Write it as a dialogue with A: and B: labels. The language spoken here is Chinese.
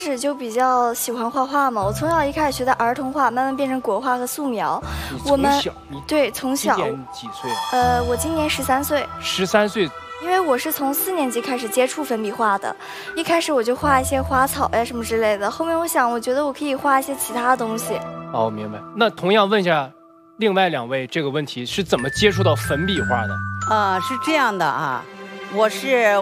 A: 开始就比较喜欢画画嘛，我从小一开始学的儿童画，慢慢变成国画和素描。我们对从小，
B: 今年几岁啊？
A: 我今年13岁。
B: 13岁。
A: 因为我是从4年级开始接触粉笔画的，一开始我就画一些花草呀什么之类的。后面我觉得我可以画一些其他东西。
B: 哦，明白。那同样问一下，另外2位这个问题是怎么接触到粉笔画的？
C: 是这样的啊，我是